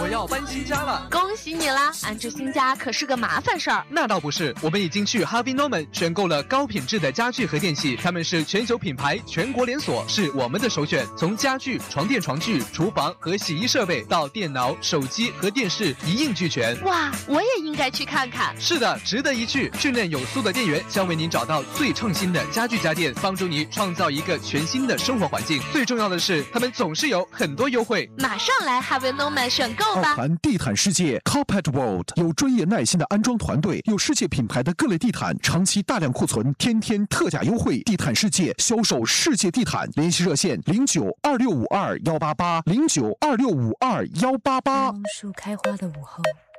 要搬新家了， 恭喜你啦！安置新家可是个麻烦事儿。 那倒不是，我们已经去 Harvey Norman 选购了高品质的家具和电器，他们是全球品牌，全国连锁，是我们的首选。从家具、床垫、床具、厨房和洗衣设备到电脑、手机和电视一应俱全。 哇，我也应该去看看。 是的，值得一去。训练有素的店员将为您找到最创新的家具家电，帮助你创造一个全新的生活环境。最重要的是，他们总是有很多优惠。 马上来 Harvey Norman 选购吧！ 奥盘地毯世界 Carpet World 有专业耐心的安装团队，有世界品牌的各类地毯，长期大量库存，天天特价优惠。地毯世界销售世界地毯，联系热线09265218880926521888。 榕树开花的午后。